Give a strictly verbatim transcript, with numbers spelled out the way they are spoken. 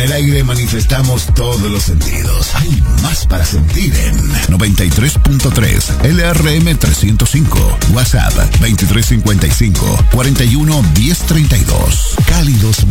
el aire manifestamos todos los sentidos. Hay más para sentir en noventa y tres punto tres L R M trescientos cinco. WhatsApp veintitrés cincuenta y cinco cuarenta y uno diez treinta y dos. Cálidos